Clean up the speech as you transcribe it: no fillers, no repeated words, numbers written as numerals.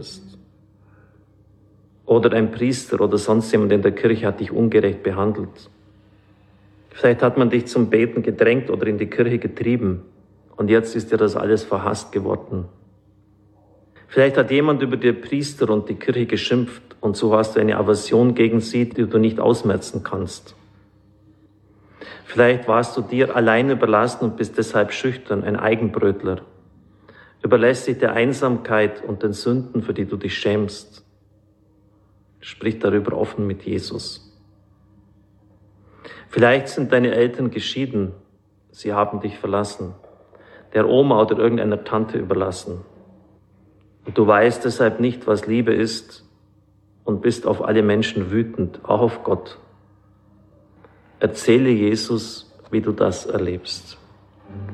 wurdest. Oder ein Priester oder sonst jemand in der Kirche hat dich ungerecht behandelt. Vielleicht hat man dich zum Beten gedrängt oder in die Kirche getrieben und jetzt ist dir das alles verhasst geworden. Vielleicht hat jemand über die Priester und die Kirche geschimpft und so hast du eine Aversion gegen sie, die du nicht ausmerzen kannst. Vielleicht warst du dir allein überlassen und bist deshalb schüchtern, ein Eigenbrötler. Überlässt dich der Einsamkeit und den Sünden, für die du dich schämst. Sprich darüber offen mit Jesus. Vielleicht sind deine Eltern geschieden, sie haben dich verlassen, der Oma oder irgendeiner Tante überlassen. Und du weißt deshalb nicht, was Liebe ist und bist auf alle Menschen wütend, auch auf Gott. Erzähle Jesus, wie du das erlebst.